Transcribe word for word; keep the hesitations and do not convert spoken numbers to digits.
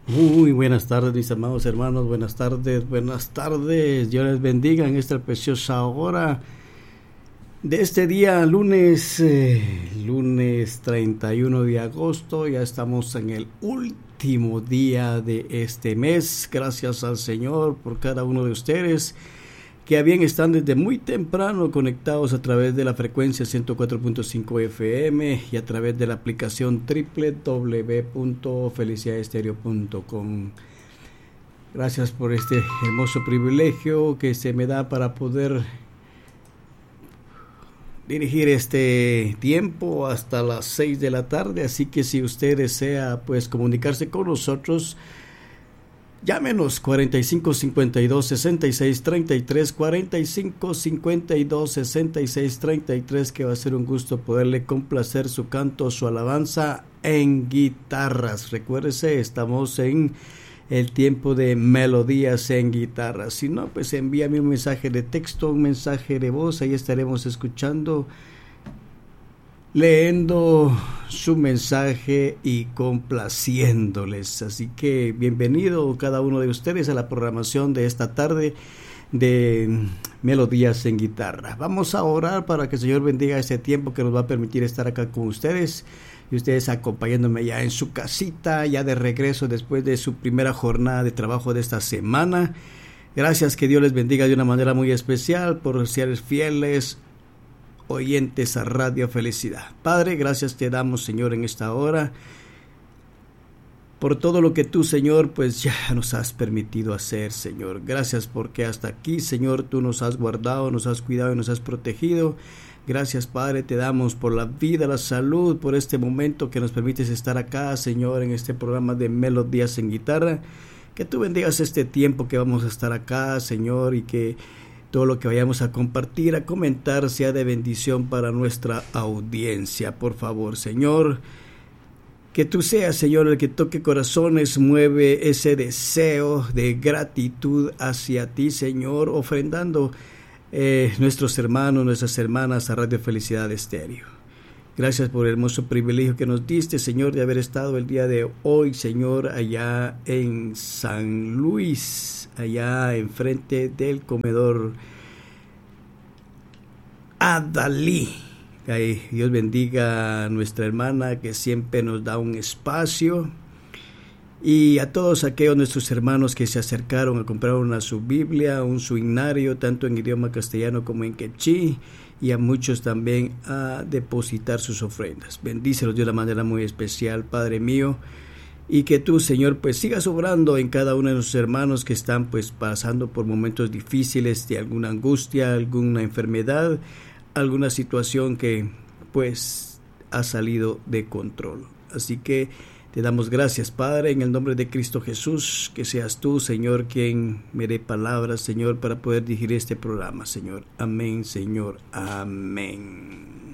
Muy buenas tardes, mis amados hermanos, buenas tardes, buenas tardes. Dios les bendiga en esta preciosa hora de este día, lunes, eh, lunes treinta y uno de agosto. Ya estamos en el último día de este mes. Gracias al Señor por cada uno de ustedes que a bien están desde muy temprano conectados a través de la frecuencia ciento cuatro punto cinco F M y a través de la aplicación doble u doble u doble u punto felicidad estéreo punto com. Gracias por este hermoso privilegio que se me da para poder dirigir este tiempo hasta las seis de la tarde, así que si usted desea pues comunicarse con nosotros, llámenos cuarenta y cinco cincuenta y dos sesenta y seis treinta y tres, cuarenta y cinco cincuenta y dos sesenta y seis treinta y tres, que va a ser un gusto poderle complacer su canto, su alabanza en guitarras. Recuérdese, estamos en el tiempo de melodías en guitarras. Si no, pues envíame un mensaje de texto, un mensaje de voz, ahí estaremos escuchando, leyendo su mensaje y complaciéndoles. Así que bienvenido cada uno de ustedes a la programación de esta tarde de Melodías en Guitarra. Vamos a orar para que el Señor bendiga este tiempo que nos va a permitir estar acá con ustedes y ustedes acompañándome ya en su casita, ya de regreso después de su primera jornada de trabajo de esta semana. Gracias, que Dios les bendiga de una manera muy especial por ser fieles oyentes a Radio Felicidad. Padre, gracias te damos, Señor, en esta hora por todo lo que tú, Señor, pues ya nos has permitido hacer, Señor. Gracias porque hasta aquí, Señor, tú nos has guardado, nos has cuidado y nos has protegido. Gracias, Padre, te damos por la vida, la salud, por este momento que nos permites estar acá, Señor, en este programa de Melodías en Guitarra. Que tú bendigas este tiempo que vamos a estar acá, Señor, y que todo lo que vayamos a compartir, a comentar, sea de bendición para nuestra audiencia. Por favor, Señor, que tú seas, Señor, el que toque corazones, mueve ese deseo de gratitud hacia ti, Señor, ofrendando eh, nuestros hermanos, nuestras hermanas a Radio Felicidad Estéreo. Gracias por el hermoso privilegio que nos diste, Señor, de haber estado el día de hoy, Señor, allá en San Luis, allá enfrente del comedor Adalí. Ay, Dios bendiga a nuestra hermana que siempre nos da un espacio, y a todos aquellos nuestros hermanos que se acercaron a comprar una su Biblia, un su himnario, tanto en idioma castellano como en quechí, y a muchos también a depositar sus ofrendas. Bendícelos de una manera muy especial, Padre mío, y que tú, Señor, pues sigas obrando en cada uno de nuestros hermanos que están pues pasando por momentos difíciles, de alguna angustia, alguna enfermedad, alguna situación que pues ha salido de control. Así que te damos gracias, Padre, en el nombre de Cristo Jesús, que seas tú, Señor, quien me dé palabras, Señor, para poder dirigir este programa, Señor. Amén, Señor. Amén.